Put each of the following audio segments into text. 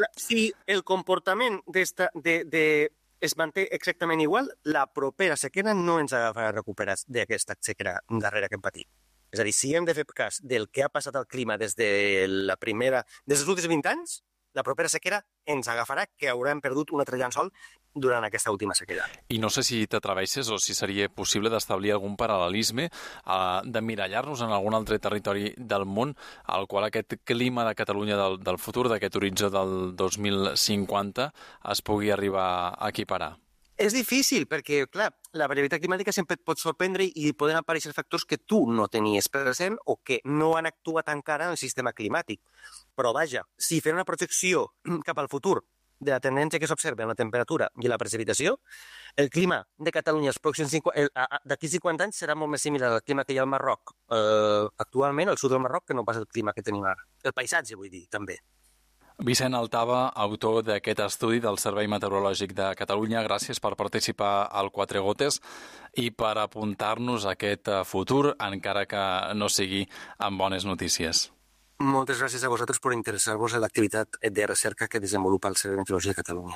Si el comportament es manté exactament igual, la propera sequera no ens agafarà recuperats d'aquesta sequera darrera que hem patit. És a dir, si hem de fer cas del que ha passat al clima des dels últims 20 anys, la propera sequera ens agafarà que haurem perdut un altre llençol durant aquesta última sequera. I no sé si t'atreveixes o si seria possible d'establir algun paral·lelisme, d'emmirallar-nos en algun altre territori del món al qual aquest clima de Catalunya del futur, d'aquest horitzó del 2050, es pugui arribar a equiparar. És difícil perquè, clar, la variabilitat climàtica sempre et pot sorprendre i poden aparèixer factors que tu no tenies present o que no han actuat encara en el sistema climàtic. Però vaja, si fem una projecció cap al futur de la tendència que s'observa en la temperatura i la precipitació, el clima de Catalunya d'aquí 50 anys serà molt més similar al clima que hi ha al Marroc actualment, al sud del Marroc, que no pas el clima que tenim ara. El paisatge, vull dir, també. Vicent Altava, autor d'aquest estudi del Servei Meteorològic de Catalunya, gràcies per participar al Quatre Gotes i per apuntar-nos a aquest futur, encara que no sigui amb bones notícies. Moltes gràcies a vosaltres per interessar-vos en l'activitat de recerca que desenvolupa el Servei Meteorològic de Catalunya.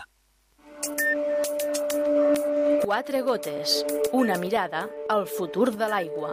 Quatre gotes, una mirada al futur de l'aigua.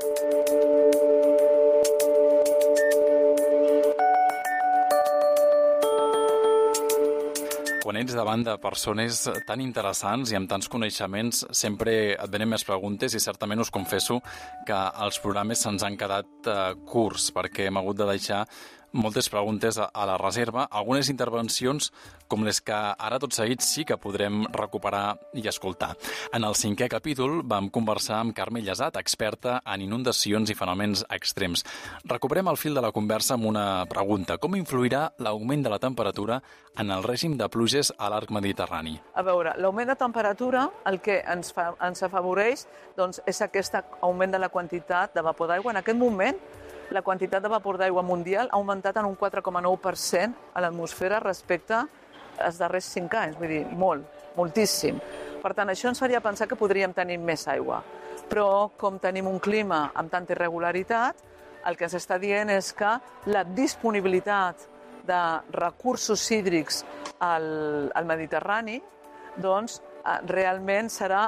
Quan ets davant de persones tan interessants i amb tants coneixements, sempre et venen més preguntes i certament us confesso que els programes se'ns han quedat curts perquè hem hagut de deixar moltes preguntes a la reserva, algunes intervencions com les que ara tot seguit sí que podrem recuperar i escoltar. En el 5è capítol vam conversar amb Carme Llesat, experta en inundacions i fenòmens extrems. Recuperem el fil de la conversa amb una pregunta. Com influirà l'augment de la temperatura en el règim de pluges a l'arc mediterrani? A veure, l'augment de temperatura el que ens afavoreix doncs, és aquest augment de la quantitat de vapor d'aigua. En aquest moment, la quantitat de vapor d'aigua mundial ha augmentat en un 4,9% a l'atmosfera respecte als darrers 5 anys, vull dir, moltíssim. Per tant, això ens faria pensar que podríem tenir més aigua. Però, com tenim un clima amb tanta irregularitat, el que ens està dient és que la disponibilitat de recursos hídrics al Mediterrani doncs, realment serà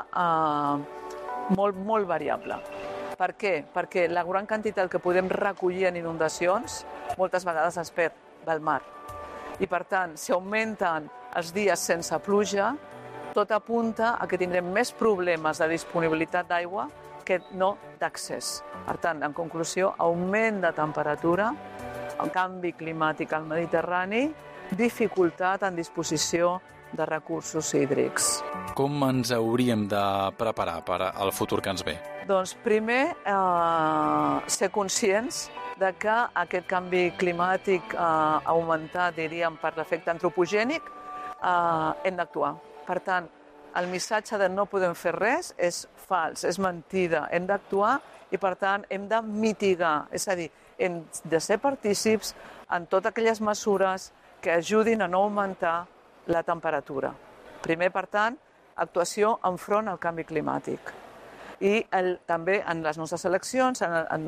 molt variable. Per què? Perquè la gran quantitat que podem recollir en inundacions moltes vegades es perd del mar. I per tant, si augmenten els dies sense pluja, tot apunta a que tindrem més problemes de disponibilitat d'aigua que no d'accés. Per tant, en conclusió, augment de temperatura, el canvi climàtic al Mediterrani, dificultat en disposició de recursos hídrics. Com ens hauríem de preparar per al futur que ens ve? Doncs primer, ser conscients de que aquest canvi climàtic augmentat, diríem, per l'efecte antropogènic, hem d'actuar. Per tant, el missatge de no podem fer res és fals, és mentida. Hem d'actuar i, per tant, hem de mitigar. És a dir, hem de ser partícips en totes aquelles mesures que ajudin a no augmentar la temperatura. Primer, per tant, actuació enfront al canvi climàtic. I també en les nostres eleccions,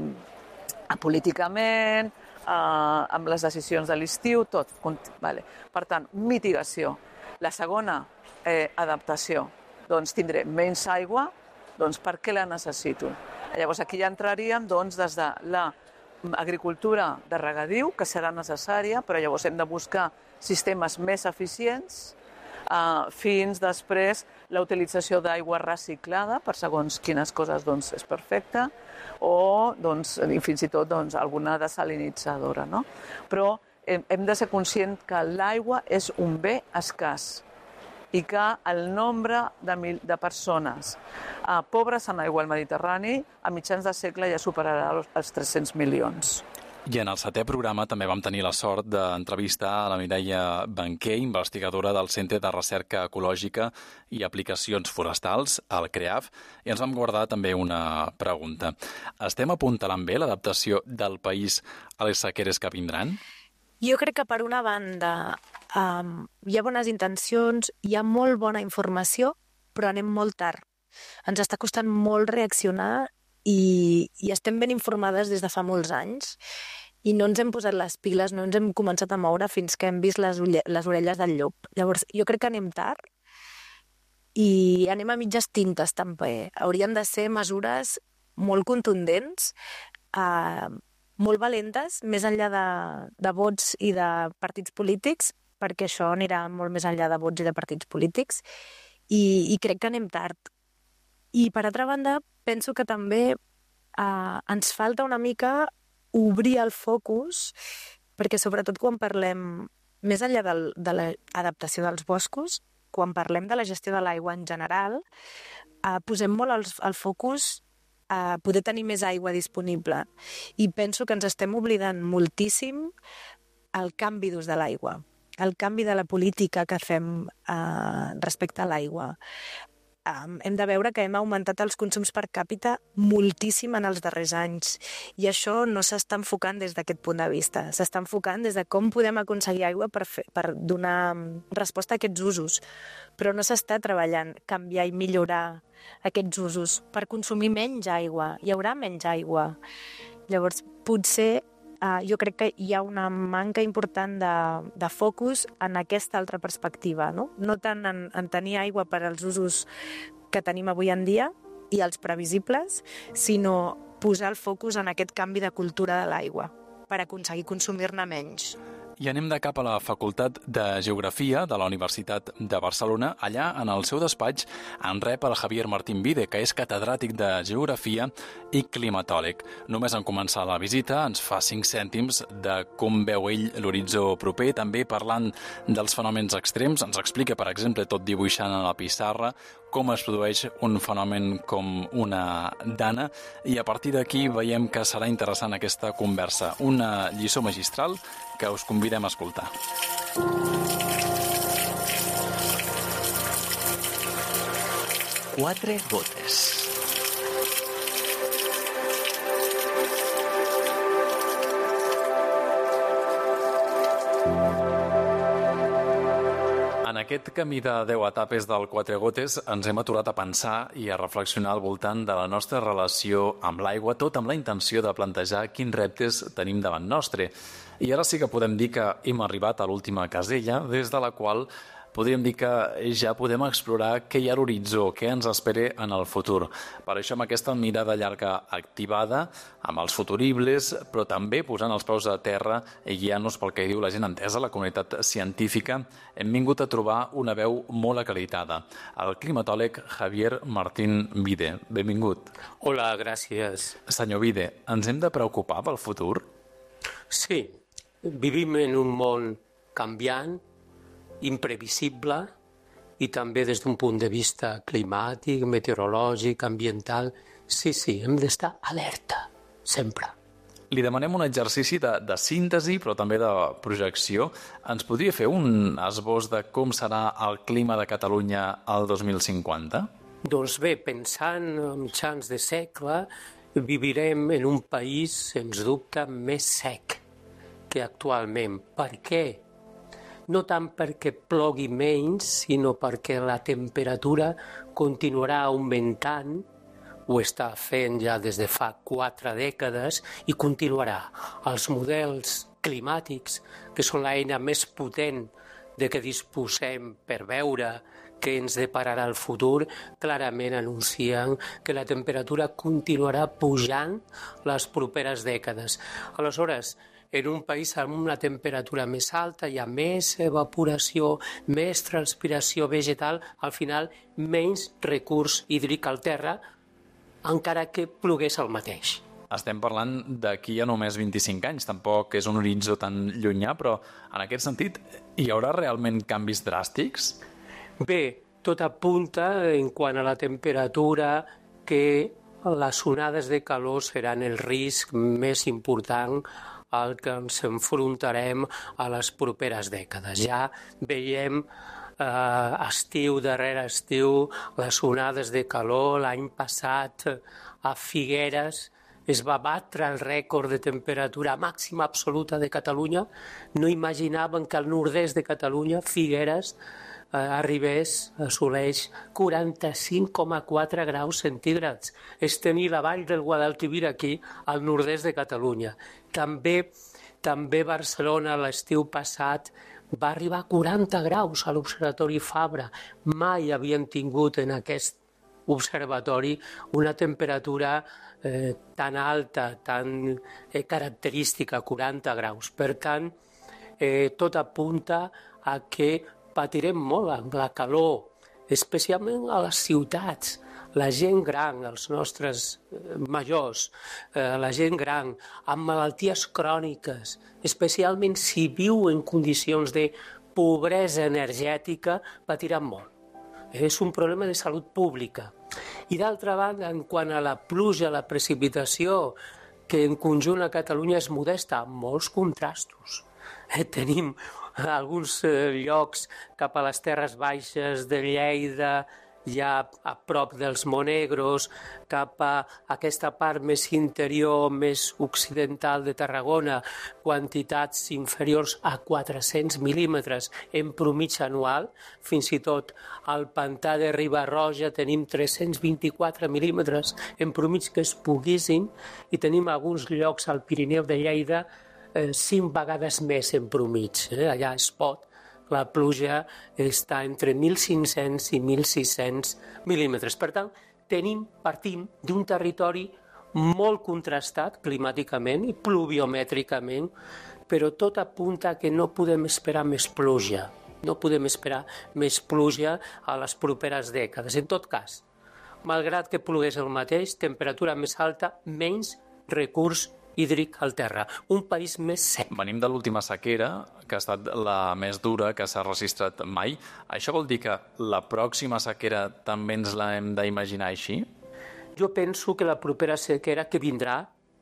políticament, amb les decisions de l'estiu, tot. Vale. Per tant, mitigació. La segona, adaptació. Doncs tindré menys aigua, doncs per què la necessito? Llavors aquí ja entraríem doncs, des de l'agricultura de regadiu, que serà necessària, però llavors hem de buscar sistemes més eficients, fins després la utilització d'aigua reciclada per segons quines coses doncs, és perfecta, o doncs, fins i tot doncs, alguna desalinitzadora. No? Però hem de ser conscients que l'aigua és un bé escàs i que el nombre de persones pobres en aigua al Mediterrani a mitjans de segle ja superarà els 300 milions. I en el 7è programa també vam tenir la sort d'entrevistar a la Mireia Banquer, investigadora del Centre de Recerca Ecològica i Aplicacions Forestals, el CREAF, i ens vam guardar també una pregunta. Estem apuntalant bé l'adaptació del país a les sequeres que vindran? Jo crec que per una banda hi ha bones intencions, hi ha molt bona informació, però anem molt tard. Ens està costant molt reaccionar i estem ben informades des de fa molts anys i no ens hem posat les piles, no ens hem començat a moure fins que hem vist les orelles del llop. Llavors, jo crec que anem tard i anem a mitges tintes també. Haurien de ser mesures molt contundents, molt valentes, més enllà de vots i de partits polítics, perquè això anirà molt més enllà de vots i de partits polítics, i crec que anem tard. I, per altra banda, penso que també ens falta una mica obrir el focus, perquè sobretot quan parlem, més enllà de l'adaptació dels boscos, quan parlem de la gestió de l'aigua en general, posem molt el focus a poder tenir més aigua disponible. I penso que ens estem oblidant moltíssim el canvi d'ús de l'aigua, el canvi de la política que fem respecte a l'aigua. Hem de veure que hem augmentat els consums per càpita moltíssim en els darrers anys i això no s'està enfocant des d'aquest punt de vista. S'està enfocant des de com podem aconseguir aigua per donar resposta a aquests usos, però no s'està treballant canviar i millorar aquests usos per consumir menys aigua. Hi haurà menys aigua. Llavors, potser jo crec que hi ha una manca important de focus en aquesta altra perspectiva, no tant en tenir aigua per als usos que tenim avui en dia i els previsibles, sinó posar el focus en aquest canvi de cultura de l'aigua per aconseguir consumir-ne menys. I anem de cap a la Facultat de Geografia de la Universitat de Barcelona. Allà, en el seu despatx, en rep el Javier Martín Vide, que és catedràtic de Geografia i climatòleg. Només en començar la visita ens fa 5 cèntims de com veu ell l'horitzó proper, també parlant dels fenòmens extrems. Ens explica, per exemple, tot dibuixant a la pissarra, com es produeix un fenomen com una dana, i a partir d'aquí veiem que serà interessant aquesta conversa. Una lliçó magistral que us convidem a escoltar. Quatre gotes. En aquest camí de 10 etapes del Quatre Gotes ens hem aturat a pensar i a reflexionar al voltant de la nostra relació amb l'aigua, tot amb la intenció de plantejar quins reptes tenim davant nostre. I ara sí que podem dir que hem arribat a l'última casella, des de la qual podríem dir que ja podem explorar què hi ha a l'horitzó, què ens espera en el futur. Per això, amb aquesta mirada llarga activada, amb els futuribles, però també posant els peus a terra i guiant-nos pel que diu la gent entesa, la comunitat científica, hem vingut a trobar una veu molt acreditada, el climatòleg Javier Martín Vide. Benvingut. Hola, gràcies. Senyor Vide, ens hem de preocupar pel futur? Sí, vivim en un món canviant, imprevisible, i també des d'un punt de vista climàtic, meteorològic, ambiental. Sí, hem d'estar alerta, sempre. Li demanem un exercici de síntesi, però també de projecció. Ens podria fer un esbós de com serà el clima de Catalunya al 2050? Doncs bé, pensant a mitjans de segle, vivirem en un país, sens dubte, més sec que actualment. Per què? No tant perquè plogui menys, sinó perquè la temperatura continuarà augmentant, ho està fent ja des de fa 4 dècades i continuarà. Els models climàtics, que són l'eina més potent de què disposem per veure què ens depararà el futur, clarament anuncien que la temperatura continuarà pujant les properes dècades. Aleshores, en un país amb una temperatura més alta hi ha més evaporació, més transpiració vegetal, al final menys recurs hídric al terra, encara que plogués el mateix. Estem parlant d'aquí a només 25 anys, tampoc és un horitzó tan llunyà, però en aquest sentit hi haurà realment canvis dràstics? Bé, tot apunta en quant a la temperatura que les onades de calor seran el risc més important al que ens enfrontarem a les properes dècades. Ja veiem estiu darrere estiu les onades de calor. L'any passat a Figueres es va batre el rècord de temperatura màxima absoluta de Catalunya. No imaginaven que al nord-est de Catalunya, Figueres, assoleix 45,4 graus centígrads. És tenir la vall del Guadalquivir aquí, al nord-est de Catalunya. També També Barcelona l'estiu passat va arribar a 40 graus a l'Observatori Fabra. Mai havien tingut en aquest observatori una temperatura tan alta, tan característica, 40 graus. Per tant, tot apunta a que patirem molt amb la calor, especialment a les ciutats. La gent gran, els nostres majors, la gent gran amb malalties cròniques, especialment si viu en condicions de pobresa energètica, patiran molt. És un problema de salut pública. I d'altra banda, en quant a la pluja, la precipitació, que en conjunt a Catalunya és modesta, amb molts contrastos. Tenim alguns llocs cap a les Terres Baixes de Lleida, ja a prop dels Monegros, cap a aquesta part més interior, més occidental de Tarragona, quantitats inferiors a 400 mil·límetres en promig anual. Fins i tot al pantà de Riba-roja tenim 324 mil·límetres en promig que es poguessin, i tenim alguns llocs al Pirineu de Lleida 5 vegades més en promig. Allà es pot. La pluja està entre 1.500 i 1.600 mil·límetres. Per tant, partim d'un territori molt contrastat climàticament i pluviomètricament, però tot apunta que no podem esperar més pluja. No podem esperar més pluja a les properes dècades. En tot cas, malgrat que plogués el mateix, temperatura més alta, menys recurs hídric al terra, un país més sec. Venim de l'última sequera, que ha estat la més dura que s'ha registrat mai. Això vol dir que la pròxima sequera també ens l'hem d'imaginar així? Jo penso que la propera sequera que vindrà,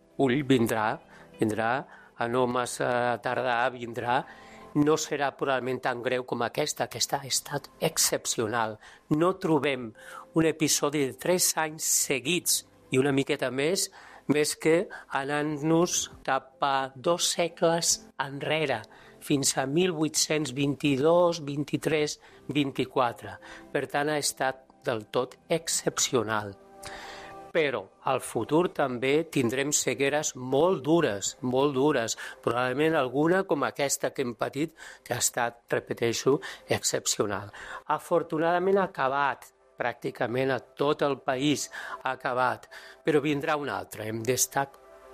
vindrà, a no massa tardar, vindrà, no serà probablement tan greu com aquesta ha estat excepcional. No trobem un episodi de 3 anys seguits i una miqueta més que anant-nos cap a 2 segles enrere, fins a 1822, 23, 24. Per tant, ha estat del tot excepcional. Però al futur també tindrem sequeres molt dures, probablement alguna com aquesta que hem patit, que ha estat, repeteixo, excepcional. Afortunadament ha acabat, pràcticament a tot el país ha acabat, però vindrà una altra. Hem d'estar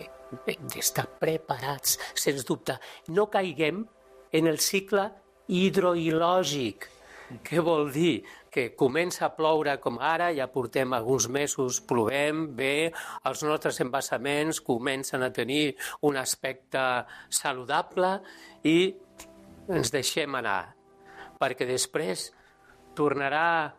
preparats, sens dubte. No caiguem en el cicle hidroilògic. Què vol dir? Que comença a ploure com ara, ja portem alguns mesos plovent bé, els nostres embassaments comencen a tenir un aspecte saludable i ens deixem anar, perquè després tornarà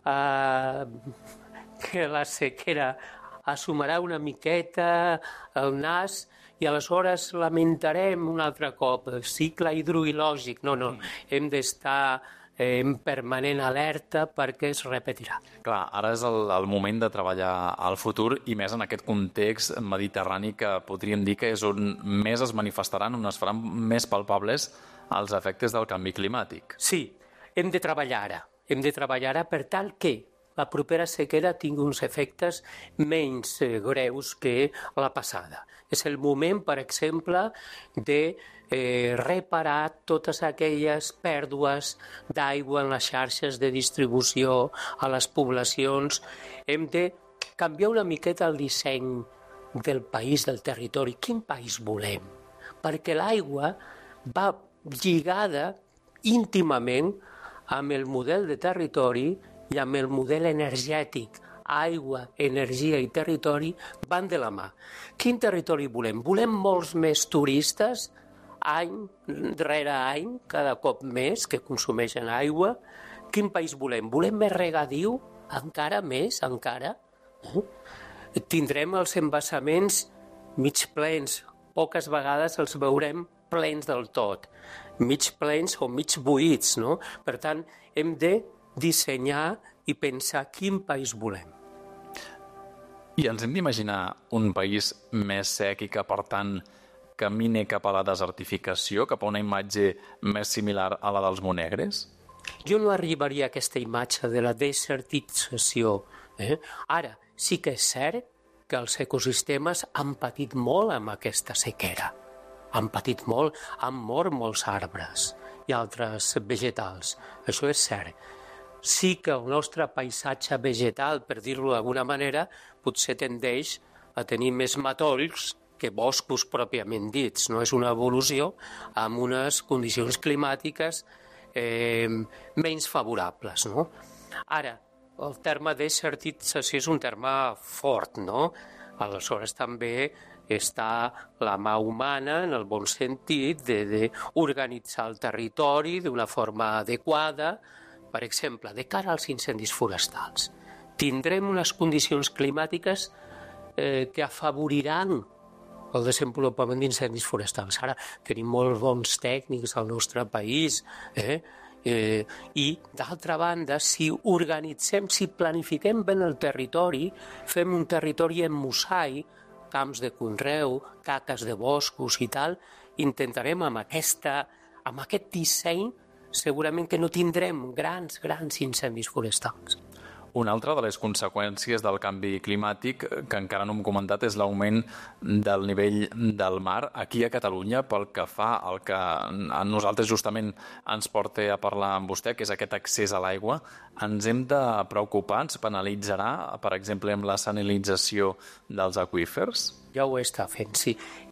que la sequera assumirà una miqueta el nas i aleshores lamentarem un altre cop el cicle hidroilògic. No, hem d'estar en permanent alerta perquè es repetirà. Clar, ara és el moment de treballar al futur i més en aquest context mediterrani que podríem dir que és on més es manifestaran, on es faran més palpables els efectes del canvi climàtic. Sí, hem de treballar ara. Hem de treballar ara per tal que la propera sequera tingui uns efectes menys greus que la passada. És el moment, per exemple, de reparar totes aquelles pèrdues d'aigua en les xarxes de distribució a les poblacions. Hem de canviar una miqueta el disseny del país, del territori. Quin país volem? Perquè l'aigua va lligada íntimament amb el model de territori i amb el model energètic. Aigua, energia i territori van de la mà. Quin territori volem? Volem molts més turistes, any rere any, cada cop més, que consumeixen aigua. Quin país volem? Volem més regadiu? Encara més, encara? Tindrem els embassaments mig plens. Poques vegades els veurem plens del tot. Mig plens o mig buits, no? Per tant, hem de dissenyar i pensar quin país volem. I ens hem d'imaginar un país més sec i que, per tant, camine cap a la desertificació, cap a una imatge més similar a la dels Monegres? Jo no arribaria a aquesta imatge de la desertització. Ara, sí que és cert que els ecosistemes han patit molt amb aquesta sequera. han patit molt, han mort molts arbres i altres vegetals. Això és cert. Sí que el nostre paisatge vegetal, per dir-lo d'alguna manera, potser tendeix a tenir més matolls que boscos pròpiament dits. No és una evolució amb unes condicions climàtiques menys favorables, no? Ara, el terme desertització és un terme fort, no? Aleshores també està la mà humana, en el bon sentit, d'organitzar el territori d'una forma adequada, per exemple, de cara als incendis forestals. Tindrem unes condicions climàtiques que afavoriran el desenvolupament d'incendis forestals. Ara tenim molts bons tècnics al nostre país, i, d'altra banda, si organitzem, si planifiquem bé el territori, fem un territori en mosaic, camps de conreu, caques de boscos i tal, intentarem amb aquest disseny segurament que no tindrem grans incendis forestals. Una altra de les conseqüències del canvi climàtic, que encara no hem comentat, és l'augment del nivell del mar aquí a Catalunya, pel que fa al que a nosaltres justament ens porta a parlar amb vostè, que és aquest accés a l'aigua. Ens hem de preocupar, ens penalitzarà, per exemple, amb la salinització dels aqüífers? Ja ho està fent, sí.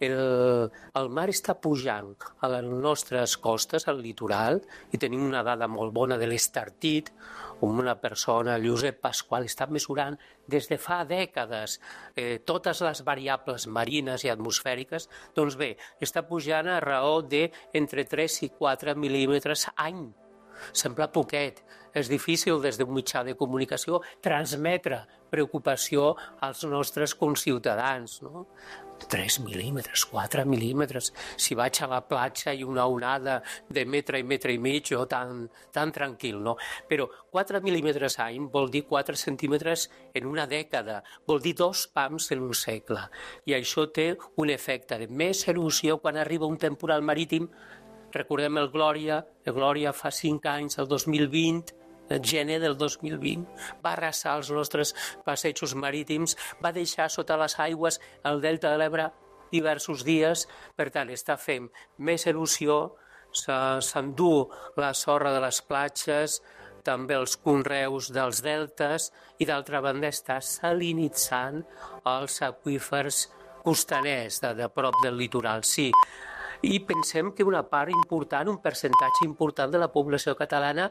El mar està pujant a les nostres costes, al litoral, i tenim una dada molt bona de l'Estartit, on una persona, Josep Pasqual, està mesurant des de fa dècades totes les variables marines i atmosfèriques. Doncs bé, està pujant a raó d'entre 3 i 4 mil·límetres any. Sembla poquet. És difícil des d'un mitjà de comunicació transmetre preocupació als nostres conciutadans, no? 3 mil·límetres, 4 mil·límetres. Si vaig a la platja i una onada de metre i mig, jo tan tranquil, no? Però 4 mil·límetres any vol dir 4 centímetres en una dècada, vol dir 2 pams en un segle. I això té un efecte de més erosió quan arriba un temporal marítim. Recordem el Glòria fa 5 anys, el 2020, el gener del 2020, va arrasar els nostres passejos marítims, va deixar sota les aigües el delta de l'Ebre diversos dies, per tant, està fent més erosió, s'endú la sorra de les platges, també els conreus dels deltes, i d'altra banda està salinitzant els aqüífers costaners de prop del litoral, sí. I pensem que una part important, un percentatge important de la població catalana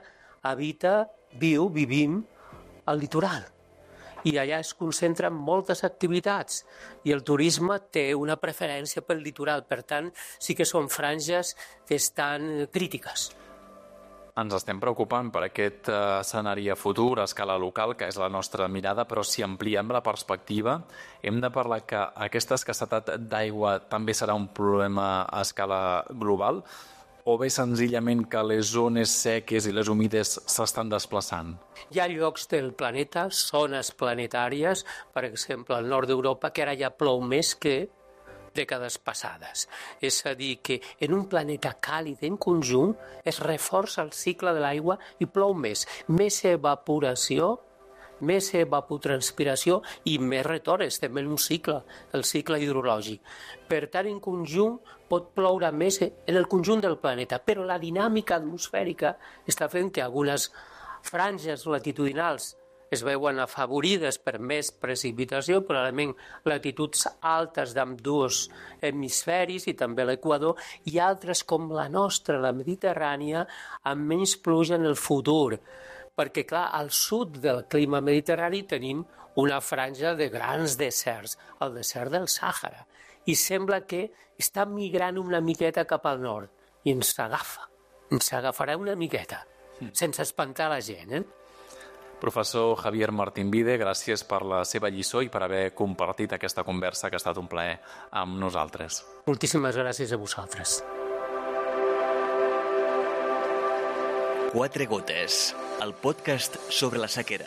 vivim al litoral. I allà es concentren moltes activitats i el turisme té una preferència pel litoral. Per tant, sí que són franges que estan crítiques. Ens estem preocupant per aquest escenari a futur a escala local, que és la nostra mirada, però si ampliem la perspectiva, hem de parlar que aquesta escassetat d'aigua també serà un problema a escala global, o bé senzillament que les zones seques i les humides s'estan desplaçant? Hi ha llocs del planeta, zones planetàries, per exemple, al nord d'Europa, que ara ja plou més que dècades passades. És a dir, que en un planeta càlid en conjunt es reforça el cicle de l'aigua i plou més. Més evaporació, més evapotranspiració i més retorn. Estem en un cicle, el cicle hidrològic. Per tant, en conjunt pot ploure més en el conjunt del planeta, però la dinàmica atmosfèrica està fent que algunes franges latitudinals es veuen afavorides per més precipitació, probablement latituds altes d'ambdós hemisferis i també l'Equador, i altres com la nostra, la Mediterrània, amb menys pluja en el futur. Perquè, clar, al sud del clima mediterrani tenim una franja de grans deserts, el desert del Sàhara, i sembla que està migrant una miqueta cap al nord, i ens agafarà una miqueta, sense espantar la gent, Professor Javier Martín Vide, gràcies per la seva lliçó i per haver compartit aquesta conversa, que ha estat un plaer amb nosaltres. Moltíssimes gràcies a vosaltres. 4 gotes, el podcast sobre la sequera.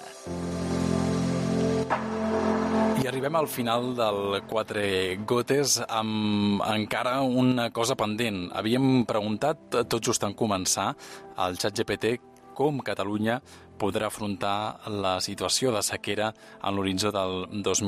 I arribem al final del 4 gotes amb encara una cosa pendent. Havíem preguntat, tot just en començar, al ChatGPT com Catalunya podrà afrontar la situació de sequera en l'horitzó del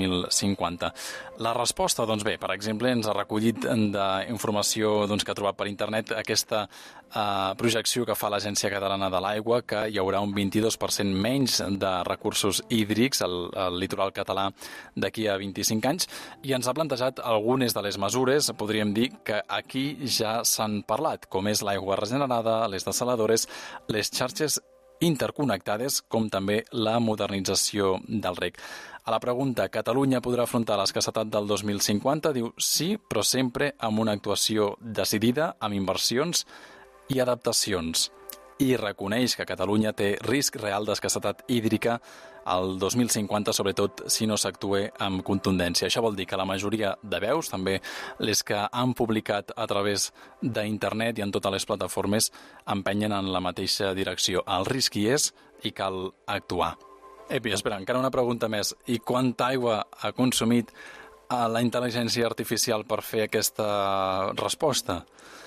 2050. La resposta, doncs bé, per exemple, ens ha recollit d'informació que ha trobat per internet aquesta projecció que fa l'Agència Catalana de l'Aigua, que hi haurà un 22% menys de recursos hídrics al litoral català d'aquí a 25 anys, i ens ha plantejat algunes de les mesures, podríem dir, que aquí ja s'han parlat, com és l'aigua regenerada, les dessaladores, les xarxes interconnectades, com també la modernització del reg. A la pregunta, Catalunya podrà afrontar l'escassetat del 2050? Diu sí, però sempre amb una actuació decidida, amb inversions i adaptacions. I reconeix que Catalunya té risc real d'escassetat hídrica al 2050, sobretot si no s'actua amb contundència. Això vol dir que la majoria de veus, també les que han publicat a través d'internet i en totes les plataformes, empenyen en la mateixa direcció. El risc hi és i cal actuar. Espera, encara una pregunta més. I quanta aigua ha consumit la intel·ligència artificial per fer aquesta resposta?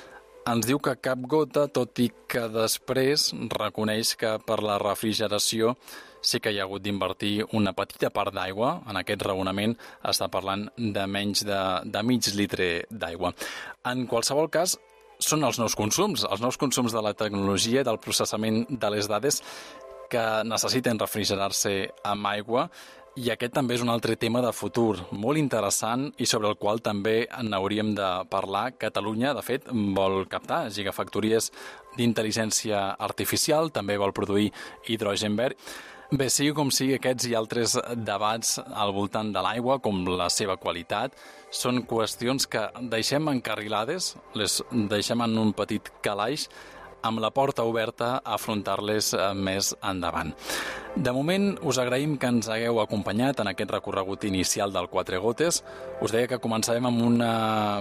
Ens diu que cap gota, tot i que després reconeix que per la refrigeració sí que hi ha hagut d'invertir una petita part d'aigua. En aquest raonament està parlant de menys de mig litre d'aigua. En qualsevol cas, són els nous consums de la tecnologia, del processament de les dades que necessiten refrigerar-se amb aigua. I aquest també és un altre tema de futur, molt interessant i sobre el qual també n'hauríem de parlar. Catalunya, de fet, vol captar gigafactories d'intel·ligència artificial, també vol produir hidrogen verd. Bé, sigui com sigui, aquests i altres debats al voltant de l'aigua, com la seva qualitat, són qüestions que deixem encarrilades, les deixem en un petit calaix, amb la porta oberta a afrontar-les més endavant. De moment, us agraïm que ens hagueu acompanyat en aquest recorregut inicial del Quatre Gotes. Us deia que començarem amb una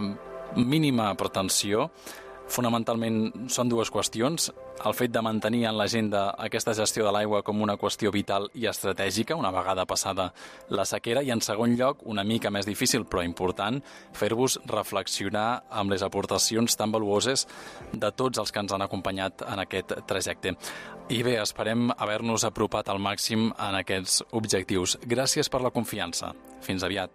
mínima pretensió. Fonamentalment són dues qüestions. El fet de mantenir en l'agenda aquesta gestió de l'aigua com una qüestió vital i estratègica, una vegada passada la sequera, i en segon lloc, una mica més difícil però important, fer-vos reflexionar amb les aportacions tan valuoses de tots els que ens han acompanyat en aquest trajecte. I bé, esperem haver-nos apropat al màxim en aquests objectius. Gràcies per la confiança. Fins aviat.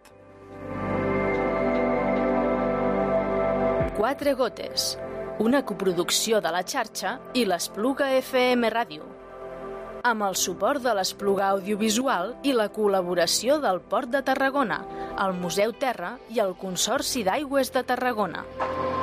Quatre gotes. Una coproducció de la xarxa i l'Espluga FM Ràdio, amb el suport de l'Espluga Audiovisual i la col·laboració del Port de Tarragona, el Museu Terra i el Consorci d'Aigües de Tarragona.